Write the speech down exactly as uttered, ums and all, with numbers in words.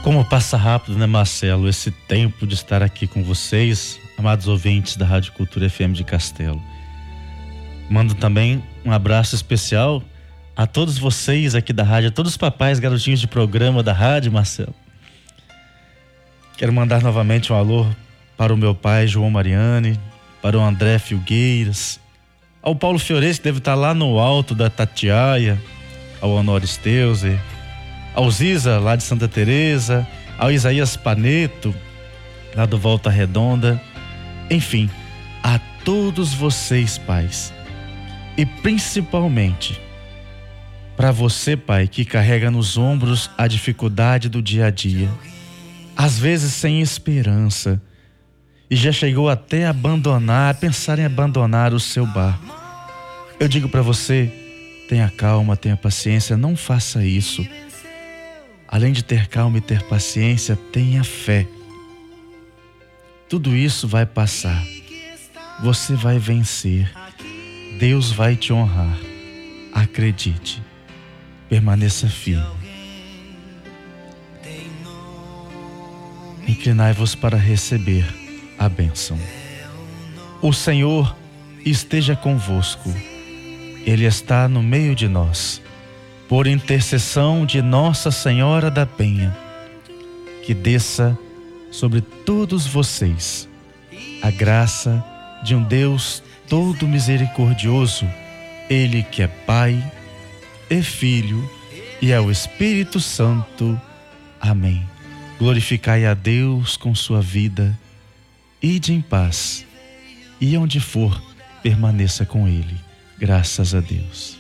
Como passa rápido, né, Marcelo, esse tempo de estar aqui com vocês, amados ouvintes da Rádio Cultura F M de Castelo. Mando também um abraço especial a todos vocês aqui da rádio, a todos os papais, garotinhos de programa da rádio, Marcelo. Quero mandar novamente um alô para o meu pai, João Mariani, para o André Filgueiras, ao Paulo Fiorese, que deve estar lá no alto da Tatiaia, ao Honório Steuser, ao Ziza, lá de Santa Teresa, ao Isaías Paneto, lá do Volta Redonda, enfim, a todos vocês, pais, e principalmente para você, pai, que carrega nos ombros a dificuldade do dia a dia, às vezes sem esperança, e já chegou até a abandonar, a pensar em abandonar o seu bar. Eu digo para você, tenha calma, tenha paciência, não faça isso. Além de ter calma e ter paciência, tenha fé. Tudo isso vai passar. Você vai vencer. Deus vai te honrar. Acredite. Permaneça firme. Inclinai-vos para receber a bênção. O Senhor esteja convosco. Ele está no meio de nós. Por intercessão de Nossa Senhora da Penha, que desça sobre todos vocês a graça de um Deus todo misericordioso, Ele que é Pai e Filho e é o Espírito Santo. Amém. Glorificai a Deus com sua vida, ide em paz, e onde for, permaneça com Ele. Graças a Deus.